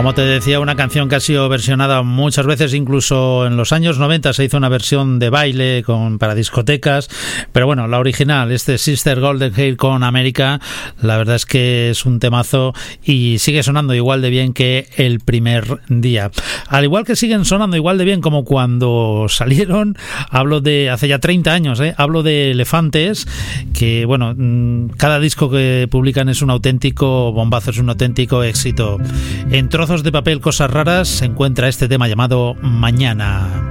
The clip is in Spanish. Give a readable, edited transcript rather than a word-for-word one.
Como te decía, una canción que ha sido versionada muchas veces, incluso en los años 90 se hizo una versión de baile para discotecas, pero bueno, la original, Sister Golden Hair con América, la verdad es que es un temazo y sigue sonando igual de bien que el primer día. Al igual que siguen sonando igual de bien como cuando salieron, hablo de hace ya 30 años, hablo de Elefantes, que bueno, cada disco que publican es un auténtico bombazo, es un auténtico éxito. En Trozos de Papel, Cosas Raras se encuentra este tema llamado Mañana.